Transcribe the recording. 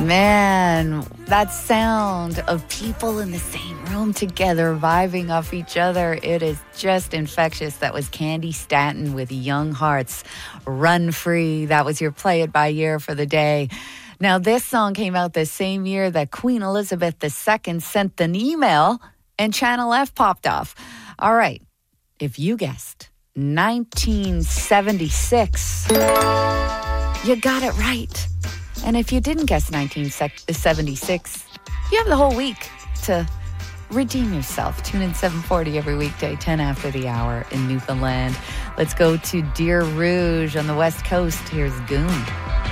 Man, that sound of people in the same room together, vibing off each other, it is just infectious. That was Candy Staton with Young Hearts, Run Free. That was your Play It By Ear for the day. Now, this song came out the same year that Queen Elizabeth II sent an email and Channel F popped off. All right, if you guessed 1976, you got it right. And if you didn't guess 1976, you have the whole week to redeem yourself. Tune in 7:40 every weekday, 10 after the hour in Newfoundland. Let's go to Deer Rouge on the West Coast. Here's Goon.